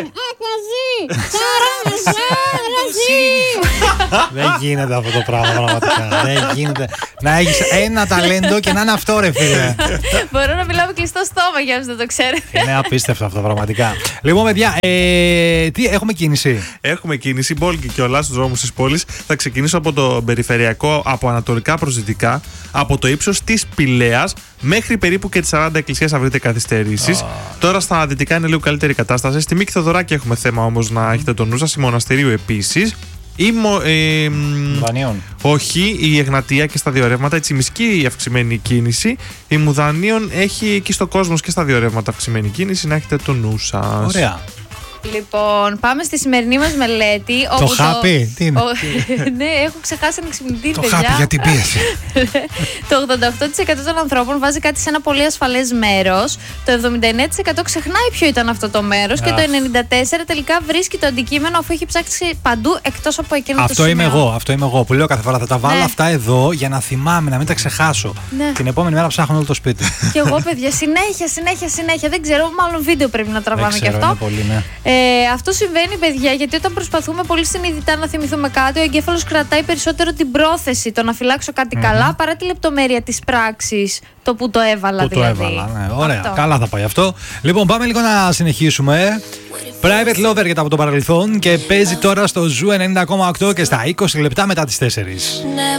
Δεν γίνεται αυτό το πράγμα πραγματικά. Δεν γίνεται. Να έχεις ένα ταλέντο και να είναι αυτό, ρε φίλε. Μπορώ να μιλάω με κλειστό στόμα για όσους δεν το ξέρετε. Είναι απίστευτο αυτό πραγματικά. Λοιπόν, παιδιά, τι έχουμε κίνηση. Έχουμε κίνηση, μπόλικη κιόλας στους δρόμους της πόλης. Θα ξεκινήσω από το περιφερειακό, από ανατολικά προς δυτικά, από το ύψος της Πηλαίας μέχρι περίπου και τις 40 εκκλησίες θα βρείτε καθυστερήσεις. Τώρα στα δυτικά είναι λίγο καλύτερη κατάσταση. Στη Μίκη Θοδωράκη έχουμε θέμα όμως να έχετε το νου σας. Η Μοναστηρίου επίσης. Όχι, η Εγνατία και στα δύο ρεύματα, έτσι μισκή η αυξημένη κίνηση. Η Μουδανίων έχει εκεί στο Κόσμος και στα δύο ρεύματα αυξημένη κίνηση, να έχετε το νου σας. Ωραία. Λοιπόν, πάμε στη σημερινή μας μελέτη. Το χάπι, τι είναι. Ναι, έχω ξεχάσει ένα ξυπνητήρι, Το παιδιά. χάπι για την πίεση. Το 88% των ανθρώπων βάζει κάτι σε ένα πολύ ασφαλές μέρος. Το 79% ξεχνάει ποιο ήταν αυτό το μέρος. Και το 94% τελικά βρίσκει το αντικείμενο αφού έχει ψάξει παντού εκτός από εκείνο το σημείο. Αυτό είμαι εγώ που λέω κάθε φορά θα τα βάλω αυτά εδώ για να θυμάμαι, να μην τα ξεχάσω. Ναι. Την επόμενη μέρα ψάχνω όλο το σπίτι. Και εγώ, παιδιά, συνέχεια. Δεν ξέρω, μάλλον βίντεο πρέπει να τραβάμε και αυτό. Πολύ, ναι. Αυτό συμβαίνει, παιδιά, γιατί όταν προσπαθούμε πολύ συνειδητά να θυμηθούμε κάτι, ο εγκέφαλος κρατάει περισσότερο την πρόθεση, το να φυλάξω κάτι καλά, παρά τη λεπτομέρεια της πράξης, το που το έβαλα δηλαδή. Το έβαλα, ναι. Ωραία, αυτό. καλά θα πάει αυτό. Λοιπόν, πάμε λίγο να συνεχίσουμε. Private Lover για τα από το παρελθόν και παίζει τώρα στο Ζου 90,8 και στα 20 λεπτά μετά τις 4.